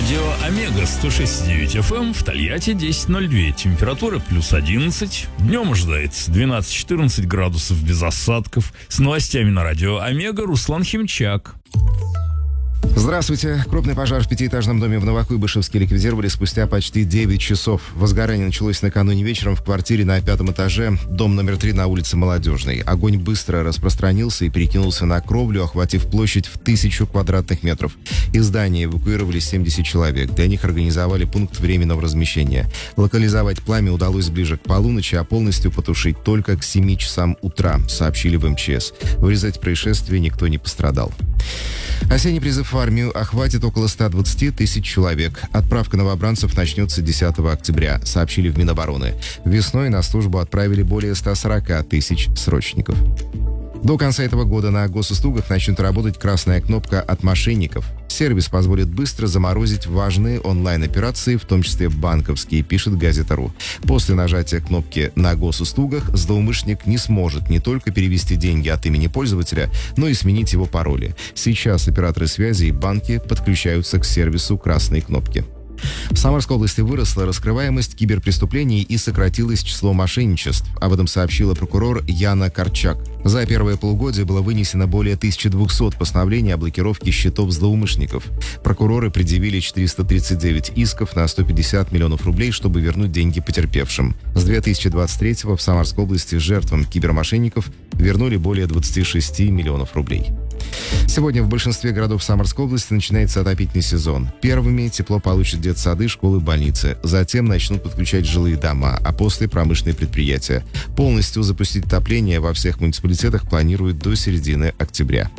Радио Омега 106,9 FM в Тольятти 10:02. Температура плюс 11. Днем ожидается 12-14 градусов без осадков. С новостями на Радио Омега Руслан Химчак. Здравствуйте. Крупный пожар в пятиэтажном доме в Новокуйбышевске ликвидировали спустя почти 9 часов. Возгорание началось накануне вечером в квартире на 5-м этаже, дом номер 3 на улице Молодежной. Огонь быстро распространился и перекинулся на кровлю, охватив площадь в 1000 квадратных метров. Из здания эвакуировали 70 человек. Для них организовали пункт временного размещения. Локализовать пламя удалось ближе к полуночи, а полностью потушить только к 7 часам утра, сообщили в МЧС. В результате происшествия никто не пострадал. Осенний призыв в армию охватит около 120 тысяч человек. Отправка новобранцев начнется 10 октября, сообщили в Минобороны. Весной на службу отправили более 140 тысяч срочников. До конца этого года на госуслугах начнет работать красная кнопка от мошенников. Сервис позволит быстро заморозить важные онлайн-операции, в том числе банковские, пишет Газета.ру. После нажатия кнопки на госуслугах злоумышленник не сможет не только перевести деньги от имени пользователя, но и сменить его пароли. Сейчас операторы связи и банки подключаются к сервису красной кнопки. В Самарской области выросла раскрываемость киберпреступлений и сократилось число мошенничеств. Об этом сообщила прокурор Яна Корчак. За первое полугодие было вынесено более 1200 постановлений о блокировке счетов злоумышленников. Прокуроры предъявили 439 исков на 150 миллионов рублей, чтобы вернуть деньги потерпевшим. С 2023-го в Самарской области жертвам кибермошенников вернули более 26 миллионов рублей. Сегодня в большинстве городов Самарской области начинается отопительный сезон. Первыми тепло получат детсады, школы, больницы. Затем начнут подключать жилые дома, а после промышленные предприятия. Полностью запустить отопление во всех муниципалитетах планируют до середины октября.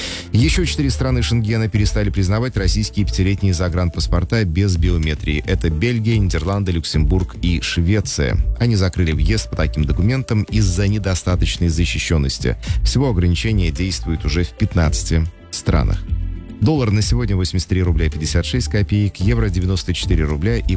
Еще 4 страны Шенгена перестали признавать российские пятилетние загранпаспорта без биометрии. Это Бельгия, Нидерланды, Люксембург и Швеция. Они закрыли въезд по таким документам из-за недостаточной защищенности. Всего ограничения действуют уже в 15 странах. Доллар на сегодня 83 рубля 56 копеек, евро 94 рубля и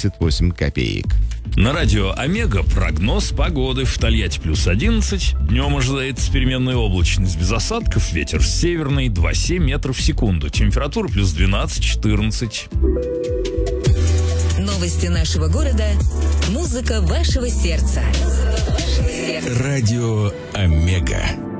88 копеек. На Радио Омега прогноз погоды. В Тольятти плюс 11. Днем ожидается переменная облачность без осадков. Ветер северный 2,7 метров в секунду. Температура плюс 12-14. Новости нашего города. Музыка вашего сердца. Радио Омега.